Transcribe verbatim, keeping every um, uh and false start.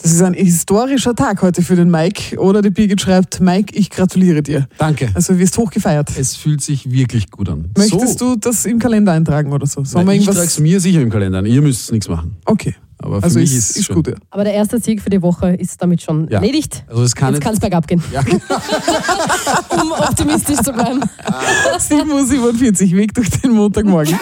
Das ist ein historischer Tag heute für den Mike. Oder die Birgit schreibt, Mike, ich gratuliere dir. Danke. Also du wirst hoch gefeiert. Es fühlt sich wirklich gut an. Möchtest so. du das im Kalender eintragen oder so? Sollen Nein, wir ich irgendwas... trage es mir sicher im Kalender an. Ihr müsst nichts machen. Okay. Aber für also mich ist, ist ist schon. gut, ja. Aber der erste Sieg für die Woche ist damit schon Ja. erledigt. Also es kann Jetzt kann es bergab gehen, Ja. um optimistisch zu bleiben. sieben Uhr siebenundvierzig, Weg durch den Montagmorgen.